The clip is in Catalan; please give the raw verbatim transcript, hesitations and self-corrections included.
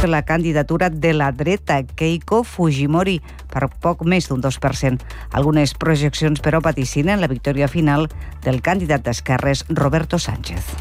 per la candidatura de la dreta, Keiko Fujimori, per poc més d'un dos per cent. Algunes projeccions, però, vaticinen la victòria final del candidat d'esquerres, Roberto Sánchez.